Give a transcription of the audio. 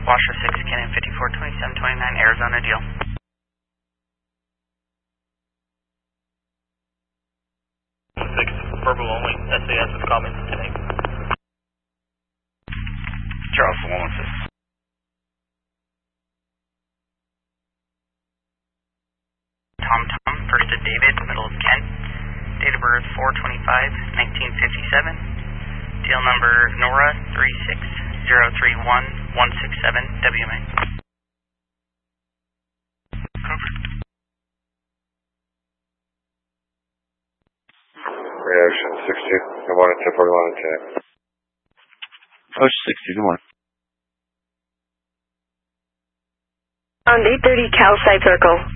Washoe 6, Cannon 542729, Arizona deal. 6, verbal only, SAS with comments today. Charles 116. Tom, first to David, middle of Ken. Date of birth 4/25/1957. Deal number Nora 36031-167 WMA. Covered. Reaction 60. Good morning, 1041 and 10. Approach 60, good morning. On 830 Cal Side Circle.